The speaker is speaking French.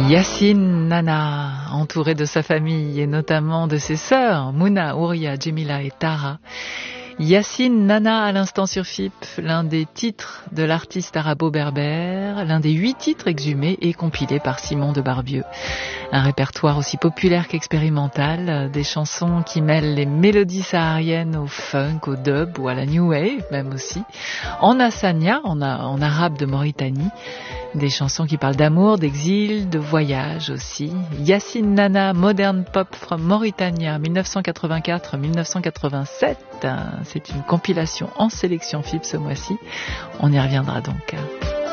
Yassine Nana, entouré de sa famille et notamment de ses sœurs, Mouna, Ouria, Djemila et Tara. Yassine Nana à l'instant sur FIP, l'un des titres de l'artiste arabo-berbère, l'un des 8 titres exhumés et compilés par Simon de Barbieux. Un répertoire aussi populaire qu'expérimental, des chansons qui mêlent les mélodies sahariennes au funk, au dub ou à la new wave même aussi, en hassania, en arabe de Mauritanie. Des chansons qui parlent d'amour, d'exil, de voyage aussi. Yassine Nana, Modern Pop from Mauritania, 1984-1987. C'est une compilation en sélection FIP ce mois-ci. On y reviendra donc.